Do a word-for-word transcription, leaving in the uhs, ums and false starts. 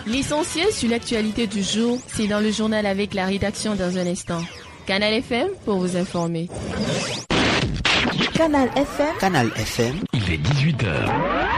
L'essentiel sur l'actualité du jour, c'est dans le journal avec la rédaction dans un instant. Canal F M pour vous informer. Canal F M. Canal F M. Il est dix-huit heures.